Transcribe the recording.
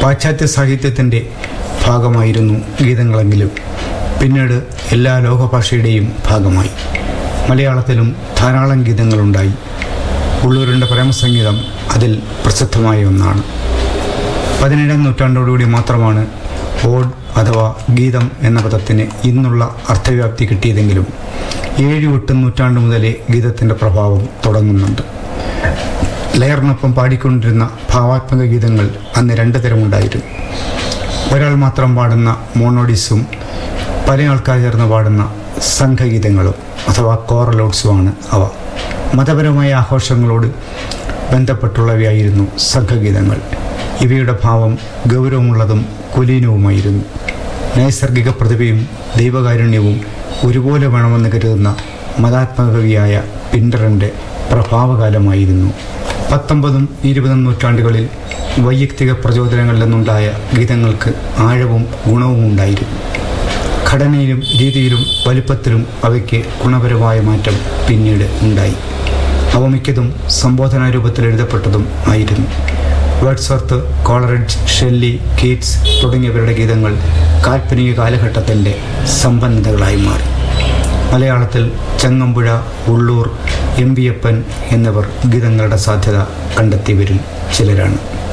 പാശ്ചാത്യ സാഹിത്യത്തിൻ്റെ ഭാഗമായിരുന്നു ഗീതങ്ങളെങ്കിലും പിന്നീട് എല്ലാ ലോകഭാഷയുടെയും ഭാഗമായി. മലയാളത്തിലും ധാരാളം ഗീതങ്ങളുണ്ടായി. ഉള്ളൂരിൻ്റെ പ്രേമസംഗീതം അതിൽ പ്രസിദ്ധമായ ഒന്നാണ്. 17-ാം നൂറ്റാണ്ടോടുകൂടി മാത്രമാണ് ഓഡ് അഥവാ ഗീതം എന്ന പദത്തിന് ഇന്നുള്ള അർത്ഥവ്യാപ്തി കിട്ടിയതെങ്കിലും 7-8 നൂറ്റാണ്ട് മുതലേ ഗീതത്തിൻ്റെ പ്രഭാവം തുടങ്ങുന്നുണ്ട്. ലയറിനൊപ്പം പാടിക്കൊണ്ടിരുന്ന ഭാവാത്മക ഗീതങ്ങൾ അന്ന് 2 തരമുണ്ടായിരുന്നു. ഒരാൾ മാത്രം പാടുന്ന മോണോഡിസും പല ആൾക്കാർ ചേർന്ന് പാടുന്ന സംഘഗീതങ്ങളും അഥവാ കോറലോട്സുമാണ് അവ. മതപരമായ ആഘോഷങ്ങളോട് ബന്ധപ്പെട്ടുള്ളവയായിരുന്നു സംഘഗീതങ്ങൾ. ഇവയുടെ ഭാവം ഗൗരവമുള്ളതും കുലീനവുമായിരുന്നു. നൈസർഗിക പ്രതിഭയും ദൈവകാരുണ്യവും ഒരുപോലെ വേണമെന്ന് കരുതുന്ന മതാത്മക കവിയായ പിൻഡറിൻ്റെ പ്രഭാവകാലമായിരുന്നു. 19-ഉം 20-ഉം നൂറ്റാണ്ടുകളിൽ വൈയക്തിക പ്രചോദനങ്ങളിൽ നിന്നുണ്ടായ ഗീതങ്ങൾക്ക് ആഴവും ഗുണവും ഉണ്ടായിരുന്നു. ഘടനയിലും രീതിയിലും വലിപ്പത്തിലും അവയ്ക്ക് ഗുണപരമായ മാറ്റം പിന്നീട് ഉണ്ടായി. അവ മിക്കതും സംബോധനാ രൂപത്തിൽ എഴുതപ്പെട്ടതും ആയിരുന്നു. വേർഡ്സ്വർത്ത്, കോളറിഡ്ജ്, ഷെല്ലി, കീറ്റ്സ് തുടങ്ങിയവരുടെ ഗീതങ്ങൾ കാൽപ്പനിക കാലഘട്ടത്തിൻ്റെ സമ്പന്നതകളായി മാറി. മലയാളത്തിൽ ചങ്ങമ്പുഴ, ഉള്ളൂർ, എം വി അപ്പൻ എന്നിവർ ഗീതങ്ങളുടെ സാധ്യത കണ്ടെത്തിയവരിൽ ചിലരാണ്.